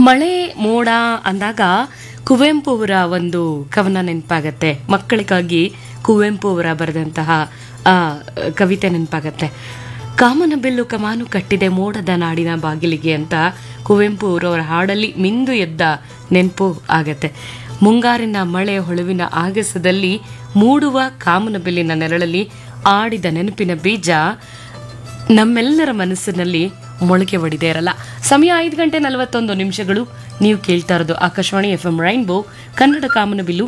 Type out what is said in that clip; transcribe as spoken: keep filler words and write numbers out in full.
ಮಳೆ ಮೋಡ ಅಂದಾಗ ಕುವೆಂಪು ಅವರ ಒಂದು ಕವನ ನೆನಪಾಗತ್ತೆ. ಮಕ್ಕಳಿಗಾಗಿ ಕುವೆಂಪು ಅವರ ಬರೆದಂತಹ ಆ ಕವಿತೆ ನೆನಪಾಗತ್ತೆ. ಕಾಮನ ಬಿಲ್ಲು ಕಮಾನು ಕಟ್ಟಿದೆ ಮೋಡದ ನಾಡಿನ ಬಾಗಿಲಿಗೆ ಅಂತ ಕುವೆಂಪು ಅವರವರ ಹಾಡಲ್ಲಿ ಮಿಂದು ಎದ್ದ ನೆನಪು ಆಗತ್ತೆ. ಮುಂಗಾರಿನ ಮಳೆ ಹೊಳುವಿನ ಆಗಸದಲ್ಲಿ ಮೂಡುವ ಕಾಮನ ಬಿಲ್ಲಿನ ನೆರಳಲ್ಲಿ ಆಡಿದ ನೆನಪಿನ ಬೀಜ ನಮ್ಮೆಲ್ಲರ ಮನಸ್ಸಿನಲ್ಲಿ ಮೊಳಕೆ ಒಡಿದೇ ಇರಲ್ಲ. ಸಮಯ ಐದು ಗಂಟೆ ನಲವತ್ತೊಂದು ನಿಮಿಷಗಳು. ನೀವು ಕೇಳ್ತಾ ಇರೋದು Akashvani F M rainbow Kannada ಕಾಮನಬಿಲ್ಲು